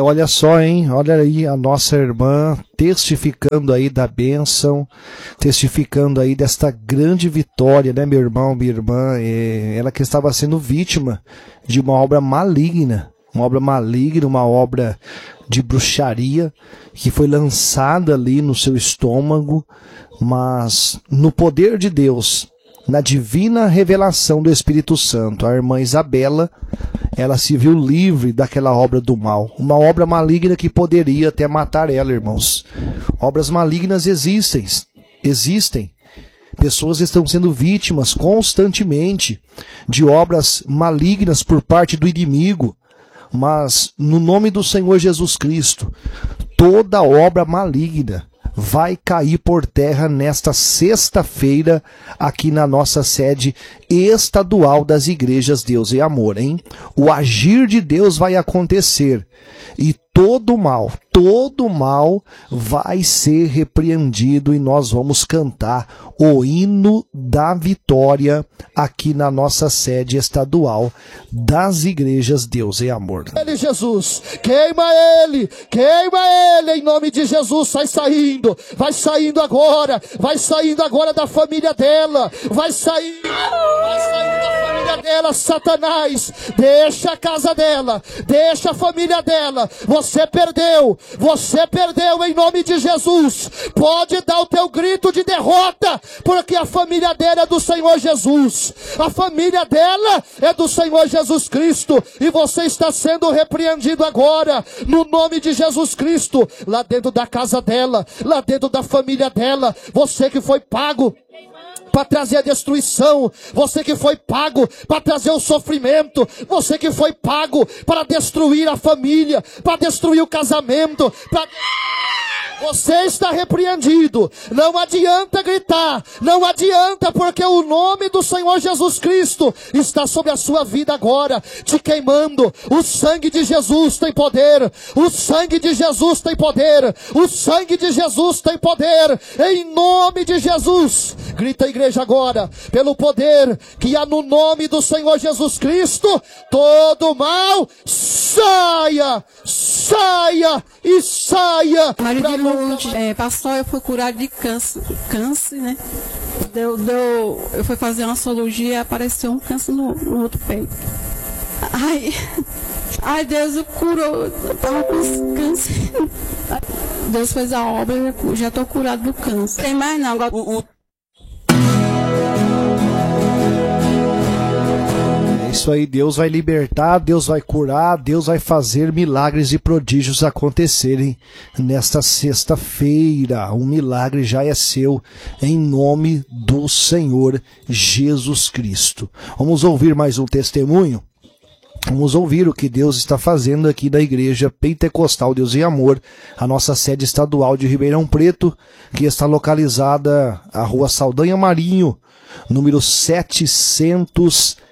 olha só, hein? Olha aí a nossa irmã testificando aí da bênção, testificando aí desta grande vitória, né, meu irmão, minha irmã? Ela que estava sendo vítima de uma obra maligna, uma obra de bruxaria que foi lançada ali no seu estômago, mas no poder de Deus, na divina revelação do Espírito Santo, a irmã Isabela, ela se viu livre daquela obra do mal. Uma obra maligna que poderia até matar ela, irmãos. Obras malignas existem. Pessoas estão sendo vítimas constantemente de obras malignas por parte do inimigo. Mas, no nome do Senhor Jesus Cristo, toda obra maligna vai cair por terra nesta sexta-feira aqui na nossa sede estadual das igrejas Deus e Amor, hein? O agir de Deus vai acontecer e todo mal vai ser repreendido e nós vamos cantar o hino da vitória aqui na nossa sede estadual das igrejas Deus e Amor. Ele, Jesus, queima ele em nome de Jesus, vai saindo agora da família dela, vai saindo da família dela, Satanás, deixa a casa dela, deixa a família dela, você perdeu em nome de Jesus, pode dar o teu grito de derrota, porque a família dela é do Senhor Jesus, a família dela é do Senhor Jesus Cristo, e você está sendo repreendido agora, no nome de Jesus Cristo, lá dentro da casa dela, lá dentro da família dela, você que foi pago para trazer a destruição, você que foi pago para trazer o sofrimento, você que foi pago para destruir a família, para destruir o casamento, você está repreendido. Não adianta gritar, não adianta, porque o nome do Senhor Jesus Cristo está sobre a sua vida agora, te queimando. O sangue de Jesus tem poder, o sangue de Jesus tem poder, o sangue de Jesus tem poder, em nome de Jesus. Grita, igreja, agora, pelo poder que há no nome do Senhor Jesus Cristo, todo mal saia e saia. Maria de Lourdes, pastor, eu fui curado de câncer, né? Eu fui fazer uma cirurgia e apareceu um câncer no outro peito. Ai, Deus o curou, eu estava com câncer. Deus fez a obra, eu já estou curado do câncer. Não tem mais não. Isso aí, Deus vai libertar, Deus vai curar, Deus vai fazer milagres e prodígios acontecerem nesta sexta-feira. Um milagre já é seu, em nome do Senhor Jesus Cristo. Vamos ouvir mais um testemunho? Vamos ouvir o que Deus está fazendo aqui da Igreja Pentecostal Deus e Amor, a nossa sede estadual de Ribeirão Preto, que está localizada na Rua Saldanha Marinho, número 740,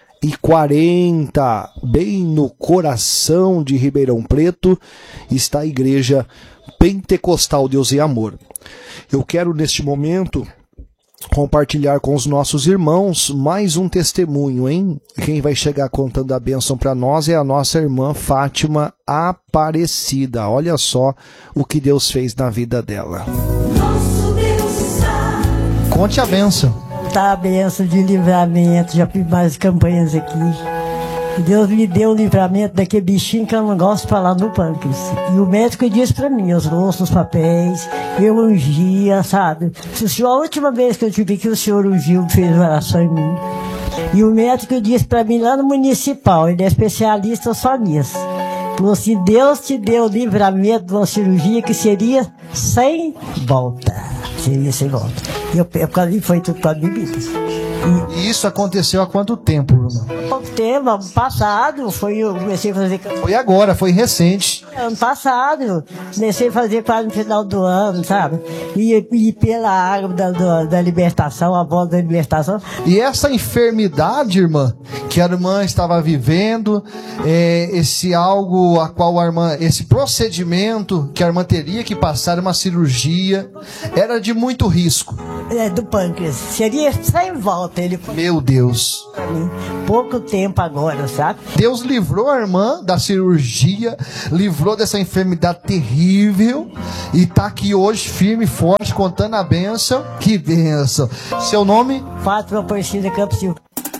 bem no coração de Ribeirão Preto, está a Igreja Pentecostal Deus e Amor. Eu quero neste momento compartilhar com os nossos irmãos mais um testemunho, hein? Quem vai chegar contando a bênção para nós é a nossa irmã Fátima Aparecida. Olha só o que Deus fez na vida dela. Nosso Deus está. Conte a bênção. Tá, a bênção de livramento, já fiz mais campanhas aqui. Deus me deu o livramento daquele bichinho que eu não gosto de falar no pâncreas. E o médico disse pra mim, eu trouxe os papéis, eu ungia, sabe? A última vez que eu tive aqui, o senhor ungiu, fez oração em mim. E o médico disse pra mim lá no municipal, ele é especialista só nisso. Falou assim, Deus te deu o livramento de uma cirurgia que seria sem volta. Seria sem volta. E foi tudo com a bebida. E isso aconteceu há quanto tempo, irmão? Pouco tempo, ano passado, eu comecei a fazer... Foi agora, foi recente. Ano passado, comecei a fazer quase no final do ano, sabe? E pela água da libertação, a voz da libertação. E essa enfermidade, irmã, que a irmã estava vivendo, esse algo a qual a irmã, esse procedimento que a irmã teria que passar, uma cirurgia, era de muito risco. Do pâncreas, seria sem volta. Meu Deus. né? Pouco tempo agora, sabe? Deus livrou a irmã da cirurgia, livrou dessa enfermidade terrível e tá aqui hoje firme e forte, contando a bênção. Que bênção! Seu nome? Fátima Aparecida Campos Silva.